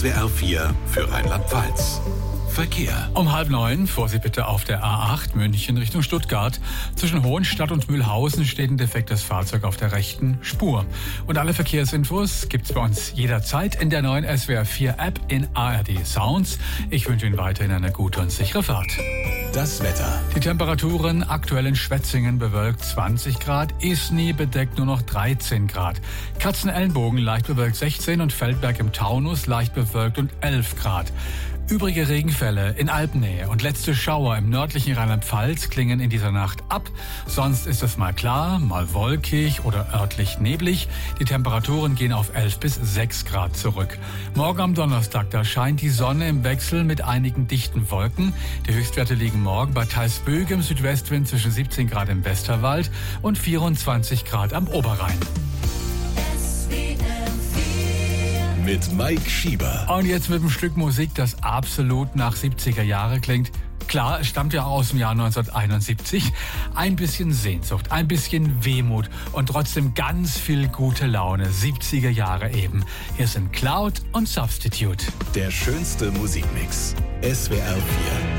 SWR 4 für Rheinland-Pfalz. Verkehr. Um 8:30, Vorsicht bitte auf der A8 München Richtung Stuttgart. Zwischen Hohenstadt und Mühlhausen steht ein defektes Fahrzeug auf der rechten Spur. Und alle Verkehrsinfos gibt's bei uns jederzeit in der neuen SWR 4 App in ARD Sounds. Ich wünsche Ihnen weiterhin eine gute und sichere Fahrt. Das Wetter. Die Temperaturen aktuell in Schwetzingen bewölkt 20 Grad, Isny bedeckt nur noch 13 Grad. Katzenelnbogen leicht bewölkt 16 und Feldberg im Taunus leicht bewölkt und 11 Grad. Übrige Regenfälle in Alpennähe und letzte Schauer im nördlichen Rheinland-Pfalz klingen in dieser Nacht ab. Sonst ist es mal klar, mal wolkig oder örtlich neblig. Die Temperaturen gehen auf 11 bis 6 Grad zurück. Morgen am Donnerstag, da scheint die Sonne im Wechsel mit einigen dichten Wolken. Die Höchstwerte liegen morgen bei teils böigem Südwestwind zwischen 17 Grad im Westerwald und 24 Grad am Oberrhein. Mit Mike Schieber. Und jetzt mit einem Stück Musik, das absolut nach 70er Jahre klingt. Klar, es stammt ja aus dem Jahr 1971. Ein bisschen Sehnsucht, ein bisschen Wehmut und trotzdem ganz viel gute Laune. 70er Jahre eben. Hier sind Cloud und Substitute. Der schönste Musikmix. SWR 4.